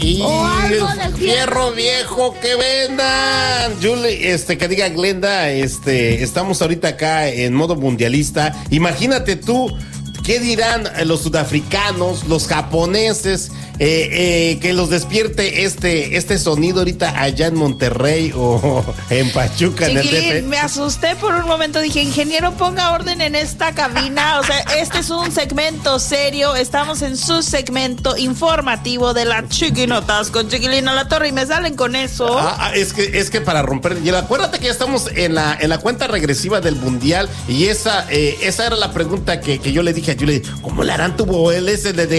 Y o algo de fierro viejo que vendan. Julie, que diga Glenda, estamos ahorita acá en modo mundialista. Imagínate tú, ¿qué dirán los sudafricanos, los japoneses, que los despierte este sonido ahorita allá en Monterrey o en Pachuca, en el DF? Me asusté por un momento, dije, ingeniero, ponga orden en esta cabina. O sea, este es un segmento serio, estamos en su segmento informativo de la Chiquinotas con Chiquilín Alatorre y me salen con eso. Es que para romper el hielo, acuérdate que ya estamos en la cuenta regresiva del Mundial y esa era la pregunta que yo le dije a Julie, ¿cómo le harán tu ese de